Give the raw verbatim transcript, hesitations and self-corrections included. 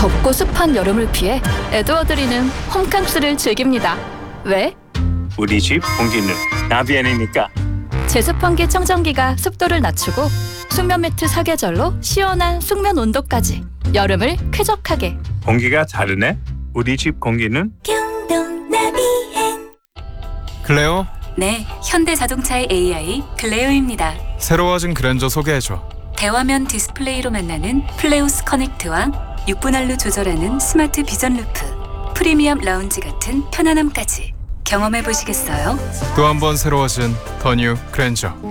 덥고 습한 여름을 피해 에드워드리는 홈캉스를 즐깁니다. 왜? 우리 집 공기는 나비엔이니까. 제습환기 청정기가 습도를 낮추고 숙면 매트 사계절로 시원한 숙면 온도까지 여름을 쾌적하게. 공기가 다르네. 우리 집 공기는 경동 나비엔. 클레오, 네, 현대자동차의 에이아이 클레오입니다. 새로워진 그랜저 소개해줘. 대화면 디스플레이로 만나는 플레오스 커넥트와 육 분할로 조절하는 스마트 비전 루프, 프리미엄 라운지 같은 편안함까지 경험해 보시겠어요? 또 한 번 새로워진 더 뉴 그랜저.